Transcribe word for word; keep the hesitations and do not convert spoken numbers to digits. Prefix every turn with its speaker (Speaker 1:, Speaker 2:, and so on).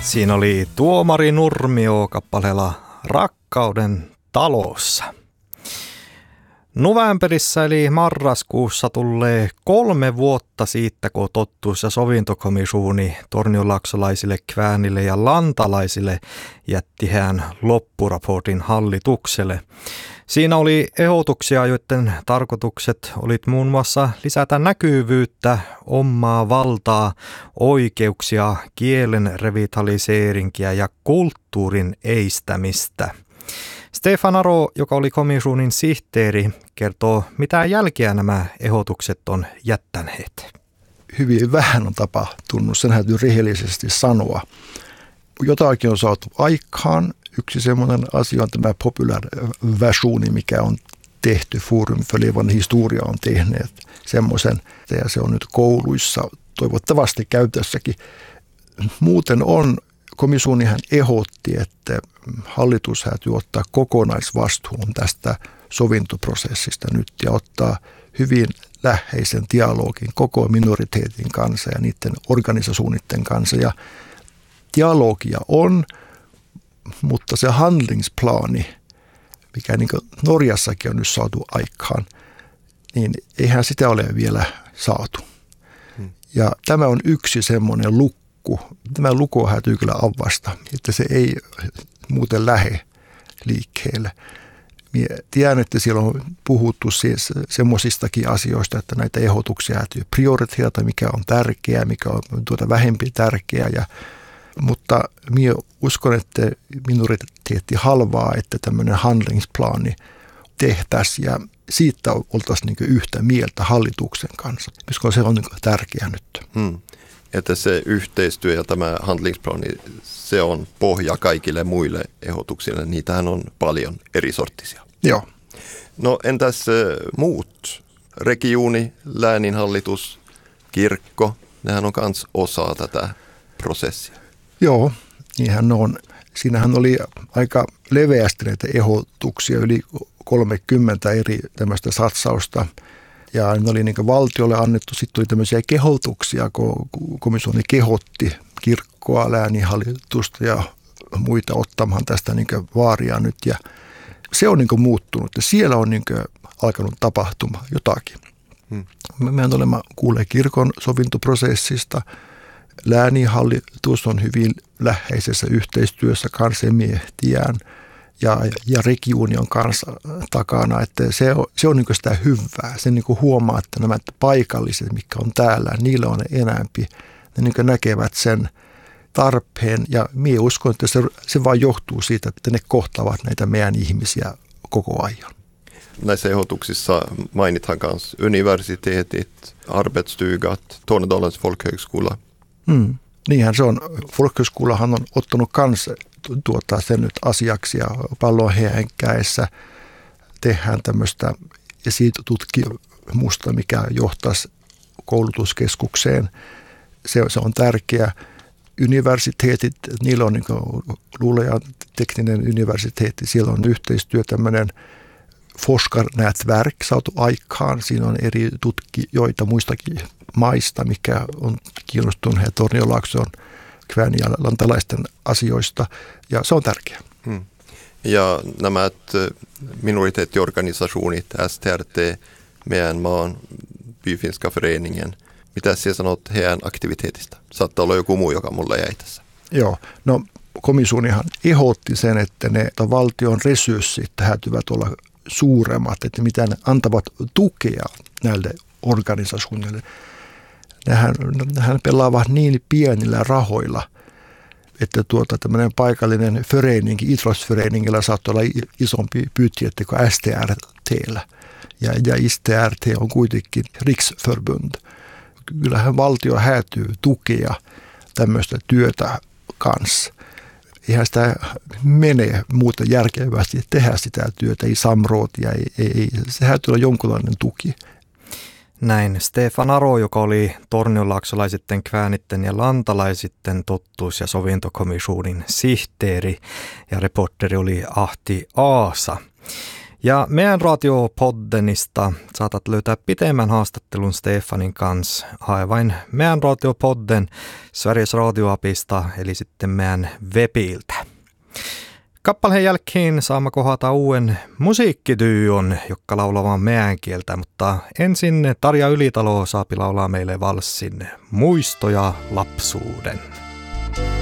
Speaker 1: Siinä oli Tuomari Nurmio kappaleella Rakkauden talossa. Novemberissa eli marraskuussa tulee kolme vuotta siitä, kun totuus- ja sovintokomisuuni tornionlaaksolaisille, kväänille ja lantalaisille jätti hän loppuraportin hallitukselle. Siinä oli ehdotuksia, joiden tarkoitukset olivat muun muassa lisätä näkyvyyttä, omaa valtaa, oikeuksia, kielen revitaliseerinkiä ja kulttuurin eistämistä. Stefan Aro, joka oli komisuunin sihteeri, kertoo, mitä jälkeä nämä ehdotukset on jättäneet.
Speaker 2: Hyvin vähän on tapahtunut, sen täytyy rehellisesti sanoa. Jotakin on saatu aikaan. Yksi semmoinen asia on tämä popular versiooni, mikä on tehty, Forum för levande historia on tehneet semmoisen, ja se on nyt kouluissa toivottavasti käytössäkin. Muuten on, komisuunihan ehdotti, että hallitus täytyy ottaa kokonaisvastuun tästä sovintoprosessista nyt ja ottaa hyvin läheisen dialogin koko minoriteetin kanssa ja niiden organisasuunnitten kanssa. Ja dialogia on, mutta se handlingsplaani, mikä niin kuin Norjassakin on nyt saatu aikaan, niin eihän sitä ole vielä saatu. Hmm. Ja tämä on yksi semmoinen lukku. Tämä luku täytyy kyllä avasta, että se ei muuten lähde liikkeelle. Minä tiedän, että siellä on puhuttu siis semmoisistakin asioista, että näitä ehdotuksia täytyy prioriteeta, mikä on tärkeää, mikä on tuota vähempi tärkeää. Ja, mutta minä uskon, että minoriteetti halvaa, että tämmöinen handlingsplaani tehtäisiin ja siitä oltaisiin niin yhtä mieltä hallituksen kanssa, koska se on niin tärkeää nyt.
Speaker 3: Hmm. Että se yhteistyö ja tämä handlingsplaani, se on pohja kaikille muille ehdotuksille. Niitähän on paljon eri sorttisia.
Speaker 2: Joo.
Speaker 3: No entäs muut? Regiooni, lääninhallitus, kirkko, nehän on myös osa tätä prosessia.
Speaker 2: Joo, niinhän on. Siinähän oli aika leveästi näitä ehdotuksia, yli kolmekymmentä eri tämmöistä satsausta. Ja ne oli niin kuin valtiolle annettu, sitten tuli tämmöisiä kehotuksia, kun komissioni kehotti kirkkoa, lääninhallitusta ja muita ottamaan tästä niin kuin vaaria nyt. Ja se on niin kuin muuttunut ja siellä on niin kuin alkanut tapahtuma jotakin. Hmm. Mehän olemme kuulleet kirkon sovintoprosessista. Lääninhallitus on hyvin läheisessä yhteistyössä kansanmiehtijään. Ja, ja regiooni on kanssa takana, että se on, se on niin kuin sitä hyvää. Se niin kuin huomaa, että nämä paikalliset, mitkä on täällä, niillä on enämpi. Ne niin kuin näkevät sen tarpeen ja minä uskon, että se, se vaan johtuu siitä, että ne kohtaavat näitä meidän ihmisiä koko ajan.
Speaker 3: Näissä ehdotuksissa mainithan myös universiteetit, arbetsstugat, Tornedalens folkhögskola.
Speaker 2: Mm, niinhän se on. Folkhögskolahan on ottanut kanssa tuota sen nyt asiaksi ja pallon heidän kädessä tehdään tämmöistä esitutkimusta, mikä johtaisi koulutuskeskukseen. Se, se on tärkeä. Universiteetit, niillä on niin kuin Luleå tekninen universiteetti, siellä on yhteistyö, tämmöinen forskarnätverk saatu aikaan. Siinä on eri tutkijoita muistakin maista, mikä on kiinnostunut Tornionlaakson kvään ja lantalaisten asioista, ja se on tärkeää.
Speaker 3: Hmm. Ja nämä minoriteettiorganisationit, S T R T, meidän maan byfinska föreningen, mitä sinä sanot heidän aktiviteetista? Saattaa olla joku muu, joka mulle jäi tässä.
Speaker 2: Joo, no komisuunihan ehdotti sen, että ne valtion resurssit täytyvät olla suuremmat, että mitä ne antavat tukea näille organisationille. Nehän, nehän pelaavat niin pienillä rahoilla, että tuota tämmöinen paikallinen förening, idrottsföreningillä saattaa olla isompi budjetti kuin S T R T:llä. Ja, ja S T R T on kuitenkin riksförbund. Kyllähän valtio häätyy tukea tämmöistä työtä kanssa. Eihän sitä mene muuta järkevästi tehdä sitä työtä, ei samrootia, ei, ei, se häätyy olla jonkunlainen tuki.
Speaker 1: Näin Stefan Aro, joka oli tornionlaaksolaisitten, kväänitten ja lantalaisitten totuus- ja sovintokomisuunin sihteeri ja reporteri oli Ahti Aasa. Ja meidän radiopoddenista saatat löytää pitemmän haastattelun Stefanin kanssa. Hae vain meidän radiopodden Sveriges radioapista, eli sitten meidän webiltä. Kappaleen jälkeen saamme kohdata uuden musiikkityön, joka laulaa meidän kieltä, mutta ensin Tarja Ylitalo saapi laulaa meille valssin Muistoja lapsuuden.